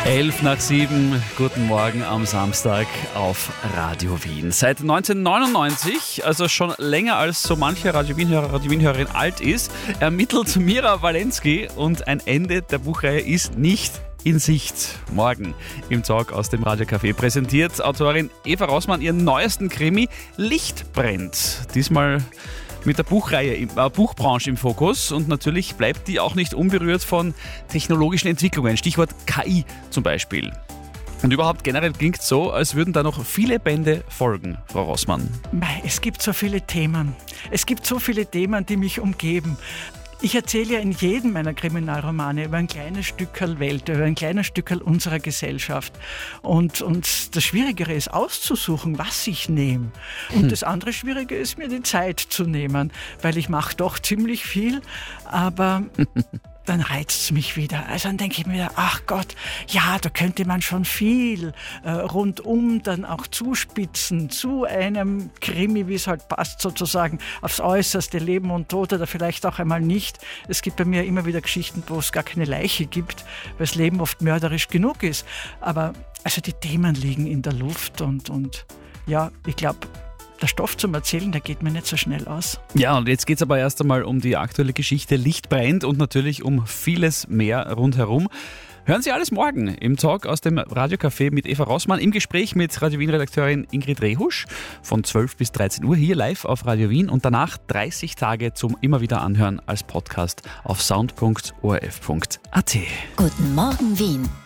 11:07, guten Morgen am Samstag auf Radio Wien. Seit 1999, also schon länger als so mancher Radio Wien-Hörer, Radio Wien-Hörerin alt ist, ermittelt Mira Walensky und ein Ende der Buchreihe ist nicht in Sicht. Morgen im Talk aus dem Radiocafé präsentiert Autorin Eva Rossmann ihren neuesten Krimi Licht brennt. Diesmal mit der Buchreihe, Buchbranche im Fokus, und natürlich bleibt die auch nicht unberührt von technologischen Entwicklungen, Stichwort KI zum Beispiel. Und überhaupt generell klingt es so, als würden da noch viele Bände folgen, Frau Rossmann. Es gibt so viele Themen. Es gibt so viele Themen, die mich umgeben. Ich erzähle ja in jedem meiner Kriminalromane über ein kleines Stückerl Welt, über ein kleines Stückerl unserer Gesellschaft. Und das Schwierigere ist auszusuchen, was ich nehme. Und das andere Schwierige ist, mir die Zeit zu nehmen, weil ich mache doch ziemlich viel, aber dann reizt es mich wieder. Also dann denke ich mir wieder, ach Gott, ja, da könnte man schon viel rundum dann auch zuspitzen zu einem Krimi, wie es halt passt, sozusagen aufs Äußerste, Leben und Tod oder vielleicht auch einmal nicht. Es gibt bei mir immer wieder Geschichten, wo es gar keine Leiche gibt, weil das Leben oft mörderisch genug ist. Aber also die Themen liegen in der Luft und ja, ich glaube, der Stoff zum Erzählen, der geht mir nicht so schnell aus. Ja, und jetzt geht es aber erst einmal um die aktuelle Geschichte Licht brennt und natürlich um vieles mehr rundherum. Hören Sie alles morgen im Talk aus dem Radiocafé mit Eva Rossmann im Gespräch mit Radio Wien-Redakteurin Ingrid Rehusch von 12 bis 13 Uhr hier live auf Radio Wien und danach 30 Tage zum immer wieder anhören als Podcast auf sound.orf.at. Guten Morgen Wien.